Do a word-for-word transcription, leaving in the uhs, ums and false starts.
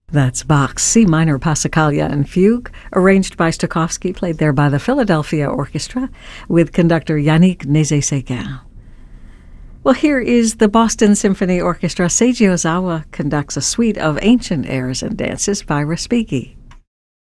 That's Bach's C minor Passacaglia and Fugue, arranged by Stokowski, played there by the Philadelphia Orchestra, with conductor Yannick Nézet-Séguin. Well, here is the Boston Symphony Orchestra. Seiji Ozawa conducts a suite of ancient airs and dances by Respighi.